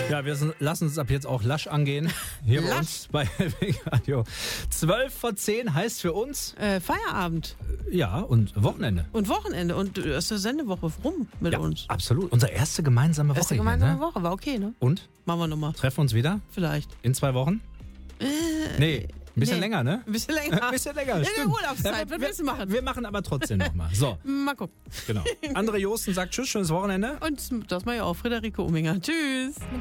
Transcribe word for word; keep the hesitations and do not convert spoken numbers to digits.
Ja, wir sind, lassen uns ab jetzt auch lasch angehen. Hier bei Lasch. uns bei Helwig Radio. zwölf vor zehn heißt für uns, Äh, Feierabend ja, und Wochenende. und Wochenende und äh, ist eine Sendewoche rum mit Ja, uns. absolut. Unsere erste gemeinsame Woche Erste hier, gemeinsame ne? Woche, war okay, ne? Und? Machen wir nochmal. Treffen wir uns wieder? Vielleicht. In zwei Wochen? Äh, Nee, ein bisschen nee. länger, ne? Ein bisschen länger. Ein bisschen länger, In der stimmt. Urlaubszeit, was wir, willst du machen? Wir machen aber trotzdem nochmal. So, Mal gucken. genau. André Josten sagt Tschüss, schönes Wochenende. Und das mache ich auch, Friederike Ominger. Tschüss.